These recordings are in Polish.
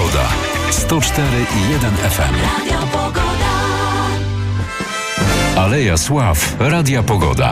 Pogoda. 104,1 FM. Aleja Sław. Radia Pogoda.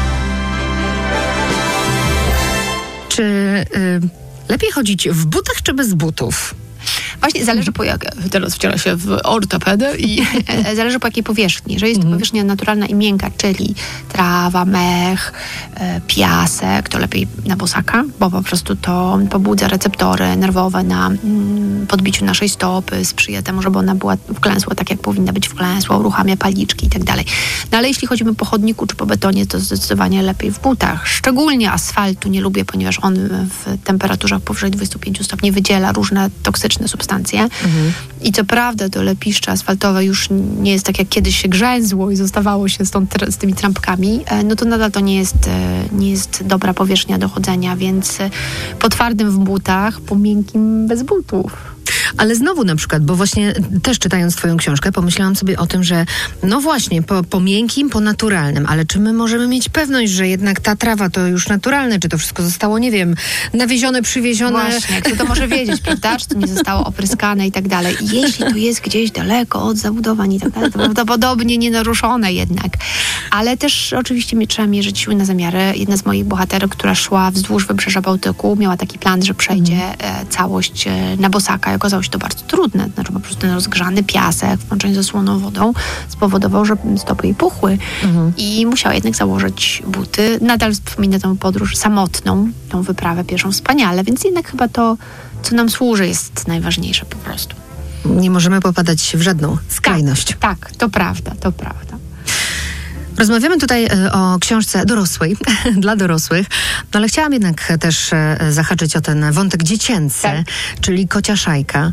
Czy lepiej chodzić w butach czy bez butów? Właśnie zależy teraz wciela się w ortopedę i zależy po jakiej powierzchni. Jeżeli jest to powierzchnia naturalna i miękka, czyli trawa, mech, piasek, to lepiej na bosaka, bo po prostu to pobudza receptory nerwowe na podbiciu naszej stopy, sprzyja temu, żeby ona była wklęsła tak, jak powinna być wklęsła, uruchamia paliczki i tak dalej. No ale jeśli chodzimy po chodniku czy po betonie, to zdecydowanie lepiej w butach. Szczególnie asfaltu nie lubię, ponieważ on w temperaturach powyżej 25 stopni wydziela różne toksyczne substancje. I co prawda to lepiszcze asfaltowe już nie jest tak, jak kiedyś się grzęzło i zostawało się z tymi trampkami, no to nadal to nie jest dobra powierzchnia do chodzenia, więc po twardym w butach, po miękkim bez butów. Ale znowu na przykład, bo właśnie też czytając twoją książkę, pomyślałam sobie o tym, że no właśnie, po miękkim, po naturalnym, ale czy my możemy mieć pewność, że jednak ta trawa to już naturalne, czy to wszystko zostało, nie wiem, nawiezione, przywiezione? Właśnie, kto to może wiedzieć, prawda? Czy to nie zostało opryskane i tak dalej. I jeśli to jest gdzieś daleko od zabudowań i tak dalej, to prawdopodobnie nienaruszone jednak. Ale też oczywiście trzeba mierzyć siły na zamiary. Jedna z moich bohaterek, która szła wzdłuż wybrzeża Bałtyku, miała taki plan, że przejdzie całość na bosaka i okazało się to bardzo trudne. Znaczy po prostu ten rozgrzany piasek w połączeniu ze słoną wodą spowodował, że stopy jej puchły i musiała jednak założyć buty. Nadal wspomina tę podróż samotną, tą wyprawę pierwszą wspaniale, więc jednak chyba to, co nam służy, jest najważniejsze po prostu. Nie możemy popadać w żadną skrajność. Tak, to prawda. Rozmawiamy tutaj o książce dorosłej, dla dorosłych, no ale chciałam jednak też zahaczyć o ten wątek dziecięcy, czyli Kocia Szajka.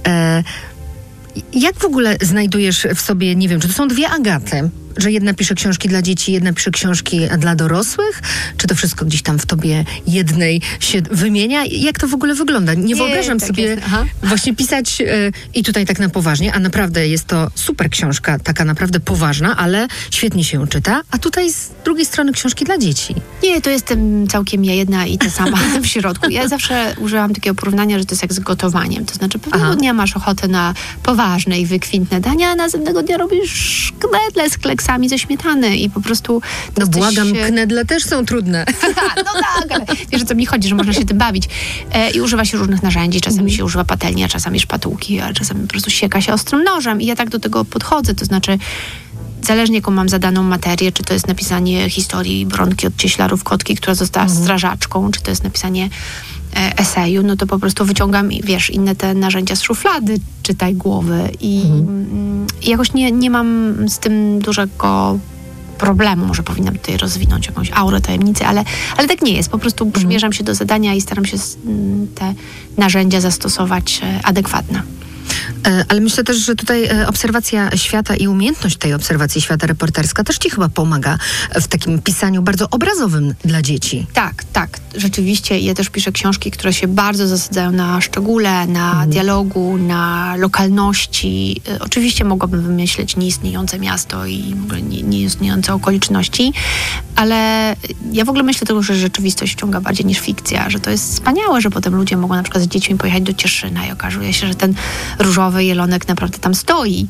Jak w ogóle znajdujesz w sobie, nie wiem, czy to są dwie Agaty, że jedna pisze książki dla dzieci, jedna pisze książki dla dorosłych? Czy to wszystko gdzieś tam w tobie jednej się wymienia? Jak to w ogóle wygląda? Nie wyobrażam tak sobie właśnie pisać i tutaj tak na poważnie, a naprawdę jest to super książka, taka naprawdę poważna, ale świetnie się ją czyta, a tutaj z drugiej strony książki dla dzieci. Nie, to jestem całkiem ja jedna i ta sama w środku. Ja zawsze użyłam takiego porównania, że to jest jak z gotowaniem. To znaczy pewnego dnia masz ochotę na poważne i wykwintne dania, a następnego dnia robisz knedle z kleksami ze śmietany i po prostu... No błagam, knedle też są trudne. No tak, ale wiesz, o co mi chodzi, że można się tym bawić. I używa się różnych narzędzi. Czasami się używa patelni, a czasami szpatułki, a czasami po prostu sieka się ostrym nożem. I ja tak do tego podchodzę, to znaczy zależnie jaką mam zadaną materię, czy to jest napisanie historii Bronki od Cieślarów Kotki, która została strażaczką, czy to jest napisanie eseju, no to po prostu wyciągam, wiesz, inne te narzędzia z szuflady, czytaj głowy i jakoś nie mam z tym dużego problemu. Może powinnam tutaj rozwinąć jakąś aurę tajemnicy, ale tak nie jest. Po prostu przymierzam się do zadania i staram się te narzędzia zastosować adekwatne. Ale myślę też, że tutaj obserwacja świata i umiejętność tej obserwacji świata reporterska też ci chyba pomaga w takim pisaniu bardzo obrazowym dla dzieci. Tak. Rzeczywiście ja też piszę książki, które się bardzo zasadzają na szczególe, na dialogu, na lokalności. Oczywiście mogłabym wymyśleć nieistniejące miasto i w ogóle nieistniejące okoliczności, ale ja w ogóle myślę tego, że rzeczywistość wciąga bardziej niż fikcja, że to jest wspaniałe, że potem ludzie mogą na przykład z dziećmi pojechać do Cieszyna i okazuje się, że ten różowy jelonek naprawdę tam stoi.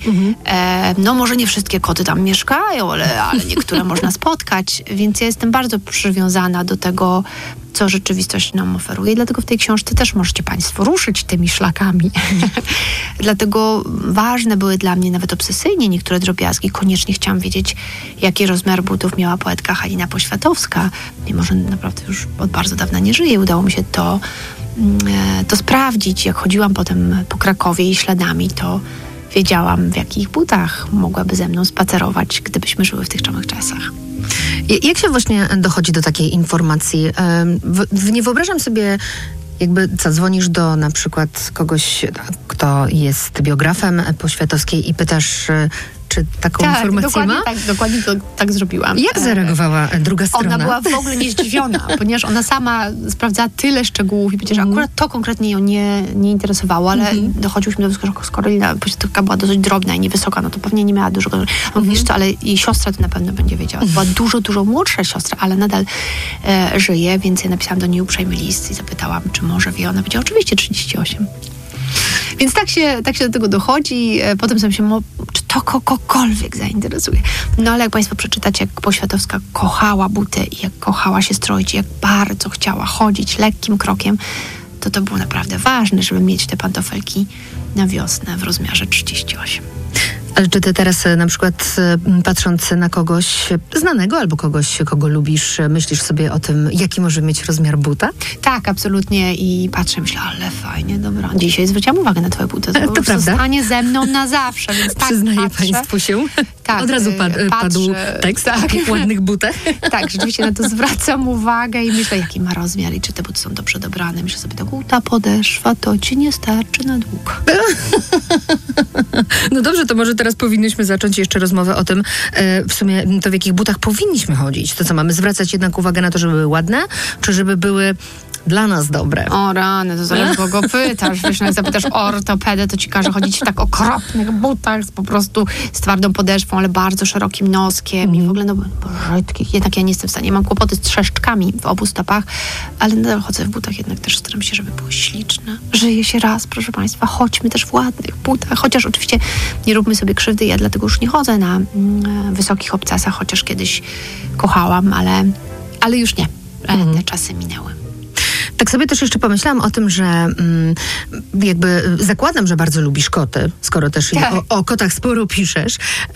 No może nie wszystkie koty tam mieszkają, ale niektóre można spotkać, więc ja jestem bardzo przywiązana do tego, co rzeczywistość nam oferuje. I dlatego w tej książce też możecie Państwo ruszyć tymi szlakami. Dlatego ważne były dla mnie nawet obsesyjnie niektóre drobiazgi. Koniecznie chciałam wiedzieć, jaki rozmiar butów miała poetka Halina Poświatowska. Mimo że naprawdę już od bardzo dawna nie żyje. Udało mi się to sprawdzić. Jak chodziłam potem po Krakowie i śladami, to wiedziałam, w jakich butach mogłaby ze mną spacerować, gdybyśmy żyły w tych samych czasach. Jak się właśnie dochodzi do takiej informacji? Nie wyobrażam sobie, jakby dzwonisz do na przykład kogoś, kto jest biografem Poświatowskiej i pytasz, czy taką informację ma? Dokładnie tak zrobiłam. Jak zareagowała druga strona? Ona była w ogóle niezdziwiona, ponieważ ona sama sprawdzała tyle szczegółów i przecież akurat to konkretnie ją nie interesowało, ale dochodziłyśmy do wniosku, że skoro Lina Poświatowska była dosyć drobna i niewysoka, no to pewnie nie miała dużo. Wiesz co, ale jej siostra to na pewno będzie wiedziała. To była dużo młodsza siostra, ale nadal żyje, więc ja napisałam do niej uprzejmy list i zapytałam, czy może wie. Ona powiedziała, oczywiście 38. Więc tak się do tego dochodzi. Potem sobie się, czy to kogokolwiek zainteresuje. No ale jak Państwo przeczytacie, jak Poświatowska kochała buty i jak kochała się stroić, jak bardzo chciała chodzić lekkim krokiem, to było naprawdę ważne, żeby mieć te pantofelki na wiosnę w rozmiarze 38. Ale czy ty teraz na przykład patrząc na kogoś znanego albo kogoś, kogo lubisz, myślisz sobie o tym, jaki może mieć rozmiar buta? Tak, absolutnie i patrzę, myślę, ale fajnie, dobra. Dzisiaj zwróciłam uwagę na twoje buty. To prawda. Zostanie ze mną na zawsze, więc tak Przyznaję patrzę. Państwu się. Tak, Od razu padł tekst o takich ładnych butach. Tak, rzeczywiście na to zwracam uwagę i myślę, jaki ma rozmiar i czy te buty są dobrze dobrane. Myślę sobie, ta podeszwa to ci nie starczy na długo. No dobrze, to może teraz powinnyśmy zacząć jeszcze rozmowę o tym, w sumie to w jakich butach powinniśmy chodzić. To co, mamy zwracać jednak uwagę na to, żeby były ładne, czy żeby były dla nas dobre? O rany, to zależy kogo pytasz. Wiesz, jak zapytasz ortopedę, to ci każe chodzić w tak okropnych butach, po prostu z twardą podeszwą, ale bardzo szerokim noskiem i w ogóle brzydkich. Jednak ja nie jestem w stanie. Mam kłopoty z trzeszczkami w obu stopach, ale nadal chodzę w butach, jednak też staram się, żeby były śliczne. Żyje się raz, proszę Państwa. Chodźmy też w ładnych butach. Chociaż oczywiście nie róbmy sobie krzywdy. Ja dlatego już nie chodzę na wysokich obcasach, chociaż kiedyś kochałam, ale już nie. Te czasy minęły. Tak sobie też jeszcze pomyślałam o tym, że jakby zakładam, że bardzo lubisz koty, skoro też tak. o kotach sporo piszesz.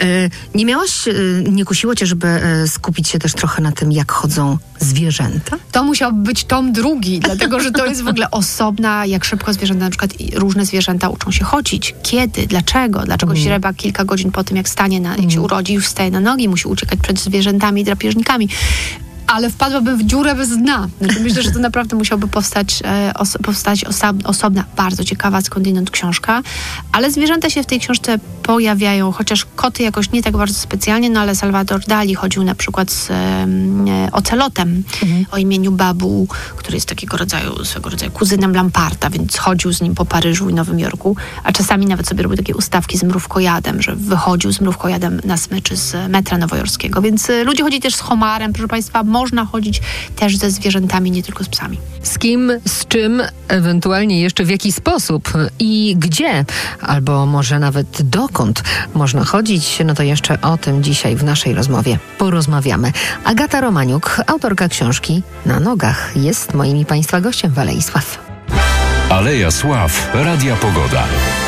Nie kusiło cię, żeby skupić się też trochę na tym, jak chodzą zwierzęta? To musiałby być tom drugi, dlatego że to jest w ogóle osobna, jak szybko zwierzęta, na przykład różne zwierzęta uczą się chodzić. Kiedy? Dlaczego? Dlaczego źreba kilka godzin po tym, jak jak się urodzi, już wstaje na nogi, musi uciekać przed zwierzętami i drapieżnikami. Ale wpadłabym w dziurę bez dna. Myślę, że to naprawdę musiałby powstać osobna, bardzo ciekawa skądinąd książka. Ale zwierzęta się w tej książce pojawiają, chociaż koty jakoś nie tak bardzo specjalnie, no ale Salvador Dali chodził na przykład z ocelotem o imieniu Babu, który jest swego rodzaju kuzynem Lamparta, więc chodził z nim po Paryżu i Nowym Jorku, a czasami nawet sobie robił takie ustawki z mrówkojadem, że wychodził z mrówkojadem na smyczy z metra nowojorskiego. Więc ludzie chodzi też z homarem, proszę Państwa, można chodzić też ze zwierzętami, nie tylko z psami. Z kim, z czym, ewentualnie jeszcze w jaki sposób i gdzie, albo może nawet dokąd można chodzić, no to jeszcze o tym dzisiaj w naszej rozmowie porozmawiamy. Agata Romaniuk, autorka książki Na nogach, jest moim i Państwa gościem w Alei Sław. Aleja Sław, Radia Pogoda.